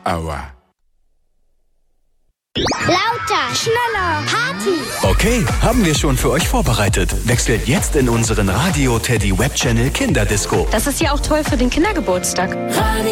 Aua. Lauter, schneller, Party. Okay, haben wir schon für euch vorbereitet. Wechselt jetzt in unseren Radio Teddy Web Channel Kinderdisco. Das ist ja auch toll für den Kindergeburtstag.